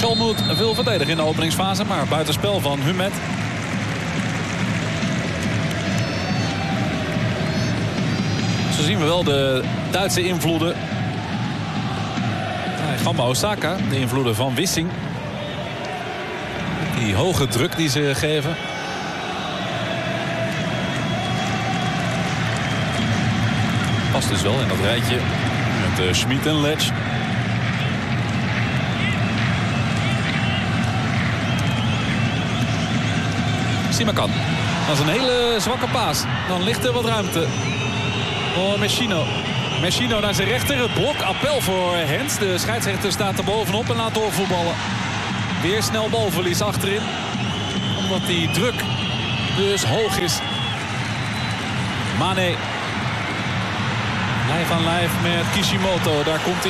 Chalmut wil verdedigen in de openingsfase, maar buitenspel van Humet. Zo zien we wel de Duitse invloeden. Gamba Osaka, de invloeden van Wissing. Die hoge druk die ze geven. Past dus wel in dat rijtje met Schmid en Letch. Simakan. Dat is een hele zwakke paas. Dan ligt er wat ruimte voor Messino. Messino naar zijn rechter. Het blok. Appel voor Hens. De scheidsrechter staat er bovenop en laat doorvoetballen. Weer snel balverlies achterin. Omdat die druk dus hoog is. Mane. Lijf aan lijf met Kishimoto. Daar komt hij.